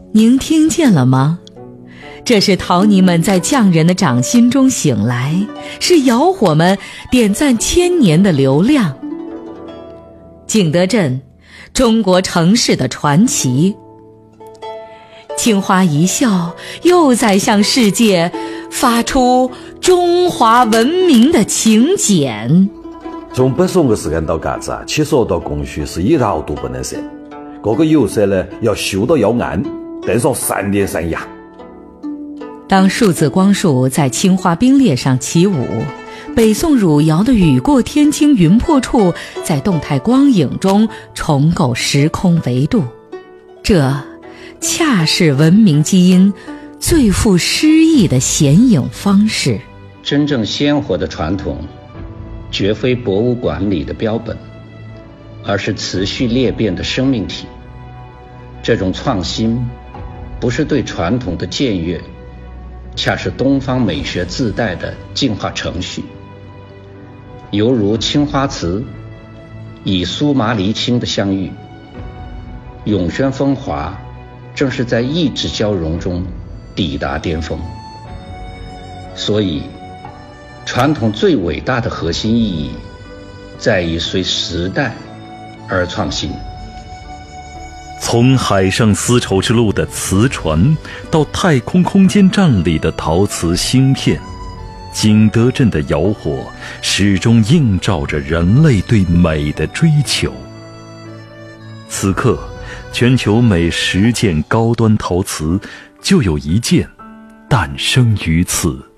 您听见了吗？这是陶泥们在匠人的掌心中醒来，是窑火们点赞千年的流量。景德镇，中国城市的传奇。青花一笑，又在向世界发出中华文明的请柬。 从北宋的时间到嘎子切磋到工序是一道都不能少，这个釉色呢要修到要暗，等上3年3夜。 当数字光束在青花冰裂上起舞，北宋汝窑的雨过天青云破处在动态光影中重构时空维度，这恰是文明基因最富诗意的显影方式。 真正鲜活的传统绝非博物馆里的标本，而是持续裂变的生命体。这种创新不是对传统的僭越，恰是东方美学自带的进化程序。犹如青花瓷以苏麻离青的相遇，永宣风华正是在意志交融中抵达巅峰。所以传统最伟大的核心意义在于随时代而创新。 从海上丝绸之路的瓷船到太空空间站里的陶瓷芯片，景德镇的窑火始终映照着人类对美的追求。此刻全球每10件高端陶瓷就有1件诞生于此。